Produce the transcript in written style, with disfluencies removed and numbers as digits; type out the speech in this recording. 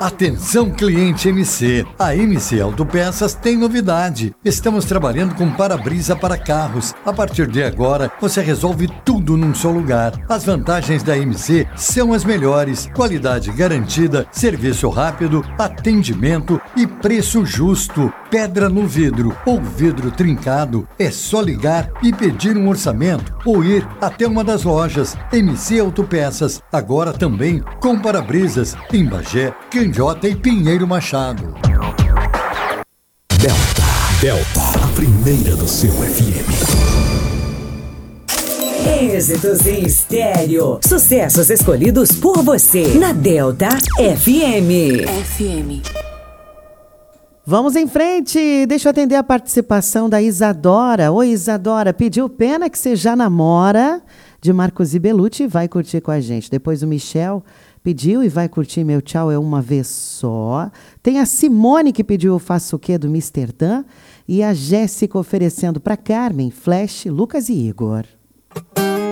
Atenção cliente MC, a MC Autopeças tem novidade. Estamos trabalhando com para-brisa para carros. A partir de agora, você resolve tudo num só lugar. As vantagens da MC são as melhores: qualidade garantida, serviço rápido, atendimento e preço justo. Pedra no vidro ou vidro trincado, é só ligar e pedir um orçamento ou ir até uma das lojas. MC Autopeças, agora também com para-brisas em Bagé, Candiota e Pinheiro Machado. Delta, a primeira do seu FM. Êxitos em estéreo. Sucessos escolhidos por você na Delta FM. Vamos em frente, deixa eu atender a participação da Isadora. Oi, Isadora, pediu Pena que Você Já Namora, de Marcos e Belucci, vai curtir com a gente. Depois o Michel pediu e vai curtir Meu Tchau é Uma Vez Só. Tem a Simone que pediu o Faço O Quê, do Mr. Dan. E a Jéssica oferecendo para Carmen, Flash, Lucas e Igor.